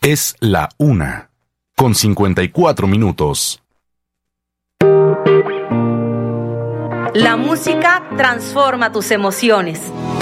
Es la 1:54. La música transforma tus emociones.